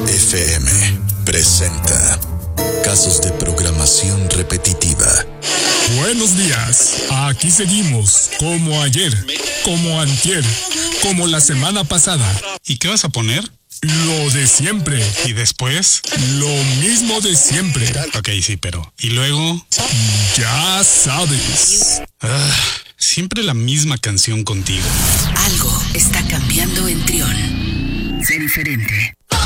FM presenta Casos de programación repetitiva. Buenos días, aquí seguimos, como ayer, como antier, como la semana pasada. ¿Y qué vas a poner? Lo de siempre. ¿Y después? Lo mismo de siempre. Ok, sí, pero... ¿Y luego? Ya sabes. Siempre la misma canción contigo. Algo está cambiando en Trión. Sé diferente.